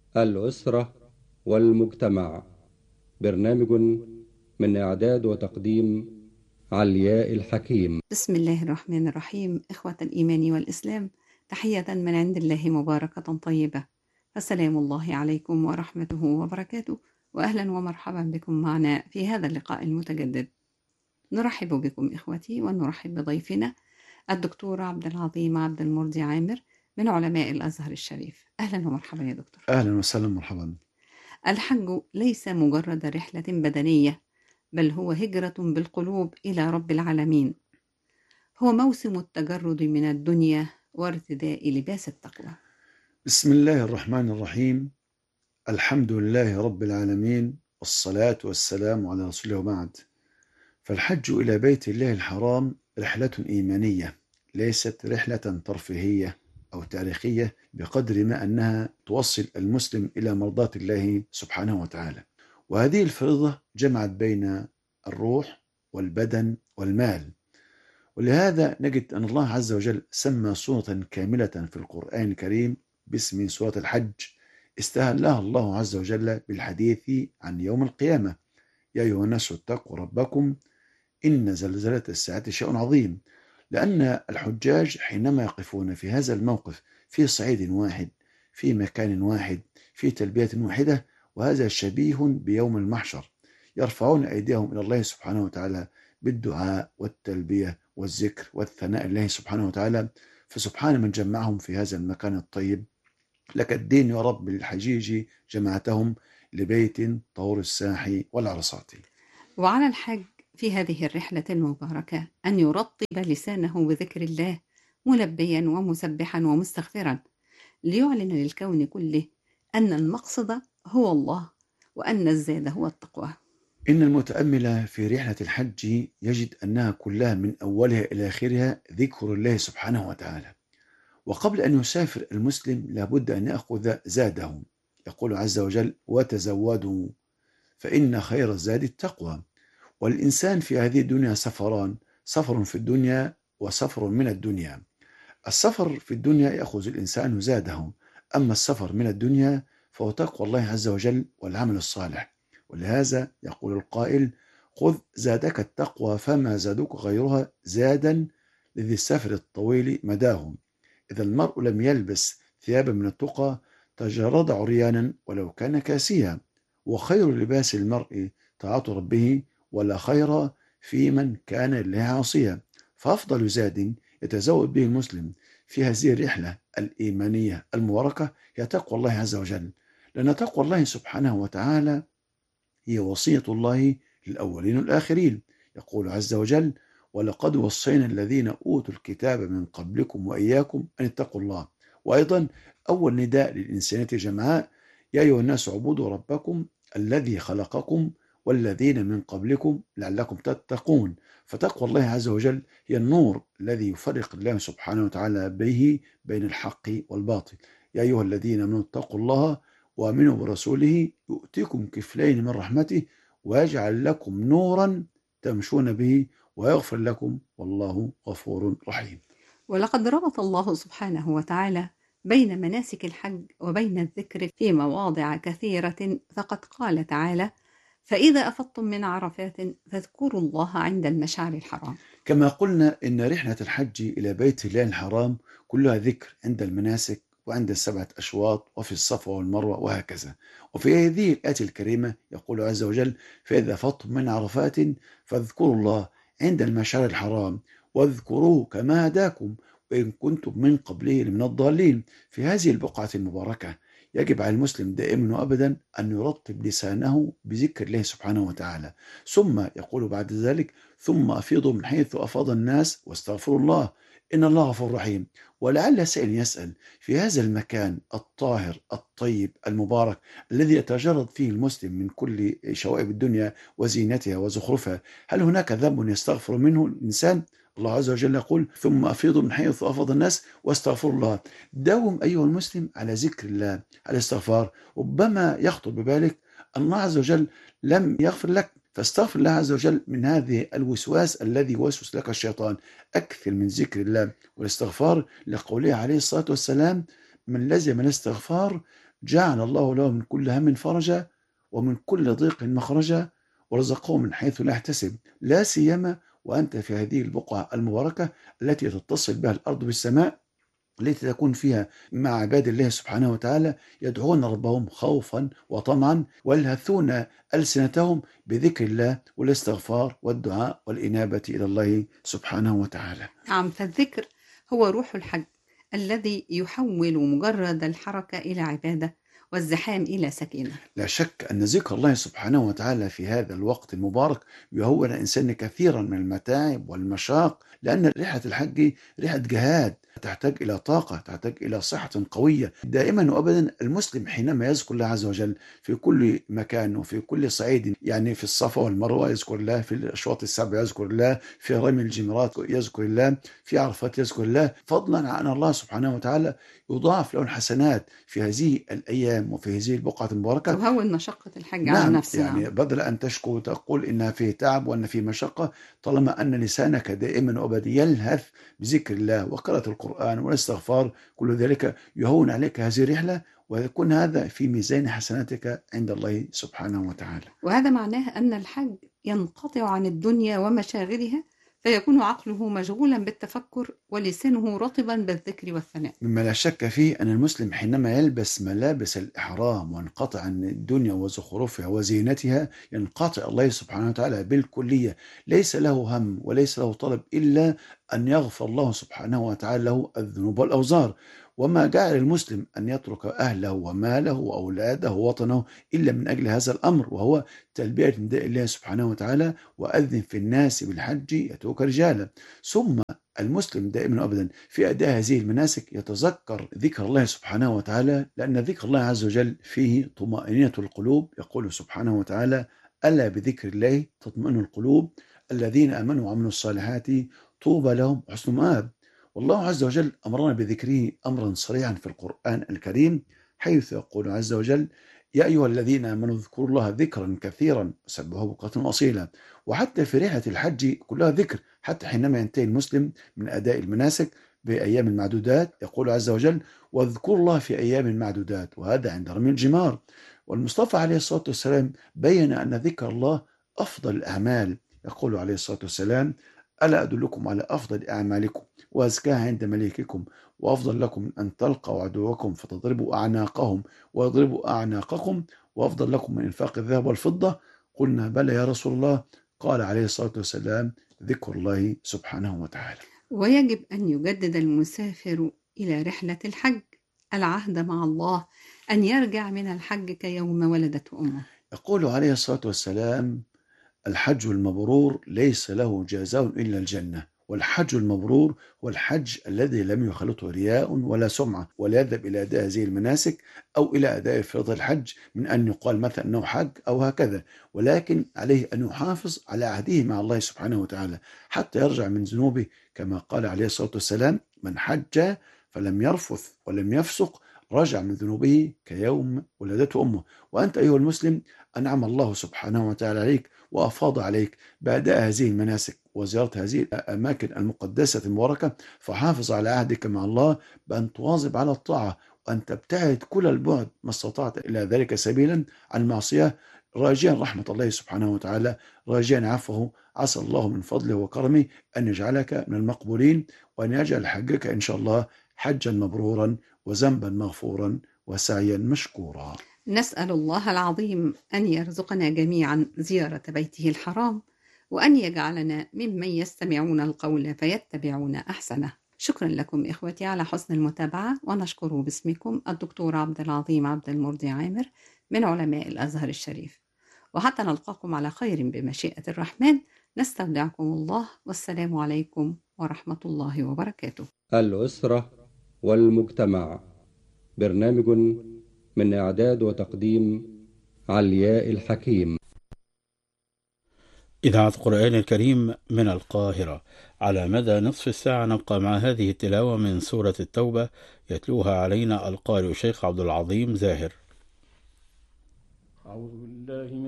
الأسرة والمجتمع. برنامج من إعداد وتقديم علياء الحكيم. بسم الله الرحمن الرحيم. إخوة الإيمان والإسلام، تحية من عند الله مباركة طيبة، فسلام الله عليكم ورحمته وبركاته، وأهلا ومرحبا بكم معنا في هذا اللقاء المتجدد. نرحب بكم إخوتي، ونرحب بضيفنا الدكتور عبد العظيم عبد المرضي عامر من علماء الأزهر الشريف. أهلا ومرحبا يا دكتور. أهلا وسهلا مرحبا. الحج ليس مجرد رحلة بدنية، بل هو هجرة بالقلوب إلى رب العالمين. هو موسم التجرد من الدنيا وارتداء لباس التقوى. بسم الله الرحمن الرحيم. الحمد لله رب العالمين، والصلاة والسلام على رسوله وبعد. فالحج إلى بيت الله الحرام رحلة إيمانية، ليست رحلة ترفيهية أو تاريخية، بقدر ما أنها توصل المسلم إلى مرضاة الله سبحانه وتعالى. وهذه الفريضة جمعت بين الروح والبدن والمال، ولهذا نجد أن الله عز وجل سمى سورة كاملة في القرآن الكريم باسم سورة الحج، استهلها الله عز وجل بالحديث عن يوم القيامة: يا أيها الناس اتقوا ربكم إن زلزلة الساعة شيء عظيم. لأن الحجاج حينما يقفون في هذا الموقف في صعيد واحد، في مكان واحد، في تلبية واحدة، وهذا شبيه بيوم المحشر، يرفعون أيديهم إلى الله سبحانه وتعالى بالدعاء والتلبية والذكر والثناء لله سبحانه وتعالى. فسبحان من جمعهم في هذا المكان الطيب. لك الدين يا رب للحجيج جمعتهم لبيت طور الساحي والعرصات. وعلى الحج في هذه الرحلة المباركة أن يرطب لسانه بذكر الله، ملبيا ومسبحا ومستغفرا، ليعلن للكون كله أن المقصد هو الله، وأن الزاد هو التقوى. إن المتأمل في رحلة الحج يجد أنها كلها من أولها إلى آخرها ذكر الله سبحانه وتعالى. وقبل أن يسافر المسلم لابد أن يأخذ زاده. يقول عز وجل: وتزودوا فإن خير الزاد التقوى. والإنسان في هذه الدنيا سفران: سفر في الدنيا وسفر من الدنيا. السفر في الدنيا يأخذ الإنسان زاده، أما السفر من الدنيا فهو تقوى الله عز وجل والعمل الصالح. ولهذا يقول القائل: خذ زادك التقوى فما زادك غيرها زادا لذي السفر الطويل مداه. إذا المرء لم يلبس ثيابا من التقى تجرد عريانا ولو كان كاسيا. وخير لباس المرء طاعة ربه، ولا خير في من كان لله عاصيا. فأفضل زاد يتزود به المسلم في هذه الرحلة الإيمانية المباركة هي تقوى الله عز وجل، لأن تقوى الله سبحانه وتعالى هي وصية الله للأولين والآخرين. يقول عز وجل: ولقد وصينا الذين أوتوا الكتاب من قبلكم وإياكم أن اتقوا الله. وأيضا أول نداء للإنسانية جمعاء: يا أيها الناس اعبدوا ربكم الذي خلقكم والذين من قبلكم لعلكم تتقون. فتقوى الله عز وجل هي النور الذي يفرق الله سبحانه وتعالى به بين الحق والباطل. يا أيها الذين آمنوا اتقوا الله وآمنوا برسوله يؤتكم كفلين من رحمته ويجعل لكم نورا تمشون به ويغفر لكم والله غفور رحيم. ولقد ربط الله سبحانه وتعالى بين مناسك الحج وبين الذكر في مواضع كثيرة، فقد قال تعالى: فإذا أفضتم من عرفات فاذكروا الله عند المشعر الحرام. كما قلنا إن رحلة الحج إلى بيت الله الحرام كلها ذكر عند المناسك وعند السبعة أشواط وفي الصفا والمروة وهكذا. وفي هذه الآية الكريمة يقول عز وجل: فإذا أفضتم من عرفات فاذكروا الله عند المشعر الحرام واذكروه كما هداكم وإن كنتم من قبله لمن الضالين. في هذه البقعة المباركة يجب على المسلم دائما وأبدا أن يرطب لسانه بذكر الله سبحانه وتعالى. ثم يقول بعد ذلك: ثم أفيضوا من حيث أفاض الناس واستغفروا الله إن الله غفور رحيم. ولعل سائل يسأل: في هذا المكان الطاهر الطيب المبارك الذي يتجرد فيه المسلم من كل شوائب الدنيا وزينتها وزخرفها، هل هناك ذنب يستغفر منه الإنسان؟ الله عز وجل يقول: ثم أفيضوا من حيث أفاض الناس واستغفروا الله. داوم أيها المسلم على ذكر الله، على الاستغفار. ربما يخطر ببالك أن الله عز وجل لم يغفر لك، فاستغفر الله عز وجل من هذه الوسواس الذي يوسوس لك الشيطان. أكثر من ذكر الله والاستغفار، لقوله عليه الصلاة والسلام: من لزم الاستغفار جعل الله له من كل هم فرجا ومن كل ضيق مخرجا ورزقه من حيث لا يحتسب، لا سيما وأنت في هذه البقعة المباركة التي تتصل بها الأرض بالسماء، التي تكون فيها مع عباد الله سبحانه وتعالى يدعون ربهم خوفا وطمعا ويلهثون ألسنتهم بذكر الله والاستغفار والدعاء والإنابة إلى الله سبحانه وتعالى. نعم، فالذكر هو روح الحج الذي يحول مجرد الحركة إلى عبادة والزحام إلى سكينة. لا شك أن ذكر الله سبحانه وتعالى في هذا الوقت المبارك يهون الإنسان كثيرا من المتاعب والمشاق، لأن رحلة الحج رحلة جهاد تحتاج إلى طاقة، تحتاج إلى صحة قوية. دائما وأبدا المسلم حينما يذكر الله عز وجل في كل مكان وفي كل صعيد، يعني في الصفا والمروة يذكر الله، في الأشواط السبع يذكر الله، في رمي الجمرات يذكر الله، في عرفات يذكر الله، فضلا عن الله سبحانه وتعالى يضاعف له الحسنات في هذه الأيام وفي هذه البقعة المباركة. تهون مشقة الحج على نعم، النفس. يعني نعم. بدل أن تشكو وتقول إنها فيه تعب وأن فيه مشقة، طالما أن لسانك دائما وأبدا يلهث بذكر الله وقراءة القرآن والاستغفار، كل ذلك يهون عليك هذه الرحلة ويكون هذا في ميزان حسناتك عند الله سبحانه وتعالى. وهذا معناه أن الحج ينقطع عن الدنيا ومشاغلها، فيكون عقله مشغولا بالتفكر ولسانه رطبا بالذكر والثناء. مما لا شك فيه أن المسلم حينما يلبس ملابس الإحرام وانقطع عن الدنيا وزخرفها وزينتها ينقطع الله سبحانه وتعالى بالكلية، ليس له هم وليس له طلب إلا أن يغفر الله سبحانه وتعالى له الذنوب والأوزار. وما جعل المسلم أن يترك أهله وماله وأولاده ووطنه إلا من أجل هذا الأمر، وهو تلبية نداء الله سبحانه وتعالى: وأذن في الناس بالحج يأتوك رجالا. ثم المسلم دائما وابدا في اداء هذه المناسك يتذكر ذكر الله سبحانه وتعالى، لان ذكر الله عز وجل فيه طمأنينة القلوب. يقول سبحانه وتعالى: الا بذكر الله تطمئن القلوب الذين امنوا وعملوا الصالحات طوبى لهم وحسن مآب. والله عز وجل امرنا بذكره امرا صريحا في القرآن الكريم، حيث يقول عز وجل: يا أيها الذين آمنوا اذكروا الله ذكرا كثيرا وسبحوه بكرة وأصيلا. وحتى في رحلة الحج كلها ذكر، حتى حينما ينتهي المسلم من أداء المناسك بأيام المعدودات يقول عز وجل: واذكروا الله في أيام معدودات، وهذا عند رمي الجمار. والمصطفى عليه الصلاة والسلام بين أن ذكر الله أفضل الأعمال، يقول عليه الصلاة والسلام: ألا أدلكم على أفضل أعمالكم وأزكاها عند مليككم، وأفضل لكم من أن تلقوا عدوكم فتضربوا أعناقهم ويضربوا أعناقكم، وأفضل لكم من إنفاق الذهب والفضة؟ قلنا: بلى يا رسول الله. قال عليه الصلاة والسلام: ذكر الله سبحانه وتعالى. ويجب أن يجدد المسافر إلى رحلة الحج العهد مع الله أن يرجع من الحج كيوم ولدته أمه. يقول عليه الصلاة والسلام: الحج المبرور ليس له جزاء إلا الجنة. والحج المبرور هو الحج الذي لم يخلطه رياء ولا سمعة، ولا يذهب إلى أداء هذه المناسك أو إلى أداء فرض الحج من أن يقال مثلا أنه حج أو هكذا، ولكن عليه أن يحافظ على عهده مع الله سبحانه وتعالى حتى يرجع من ذنوبه، كما قال عليه الصلاة والسلام: من حج فلم يرفث ولم يفسق رجع من ذنوبه كيوم ولدته أمه. وأنت أيها المسلم أنعم الله سبحانه وتعالى عليك وأفاض عليك بأداء هذه المناسك وزيارة هذه الأماكن المقدسة المباركة، فحافظ على عهدك مع الله بأن تواظب على الطاعة وأن تبتعد كل البعد ما استطعت إلى ذلك سبيلا عن المعصية، راجيا رحمة الله سبحانه وتعالى، راجيا عفوه. عسى الله من فضله وكرمه أن يجعلك من المقبولين، وأن يجعل حجك إن شاء الله حجا مبرورا وذنبا مغفورا وسعيا مشكورا. نسأل الله العظيم أن يرزقنا جميعا زيارة بيته الحرام، وأن يجعلنا ممن يستمعون القول فيتبعون أحسنه. شكرا لكم إخوتي على حسن المتابعة، ونشكر باسمكم الدكتور عبد العظيم عبد المرضي عامر من علماء الأزهر الشريف. وحتى نلقاكم على خير بمشيئة الرحمن، نستودعكم الله، والسلام عليكم ورحمة الله وبركاته. الأسرة والمجتمع، برنامج من إعداد وتقديم علياء الحكيم. إذاعة القرآن الكريم من القاهرة. على مدى نصف الساعة نبقى مع هذه التلاوة من سورة التوبة، يتلوها علينا القارئ الشيخ عبد العظيم زاهر. أعوذ بالله من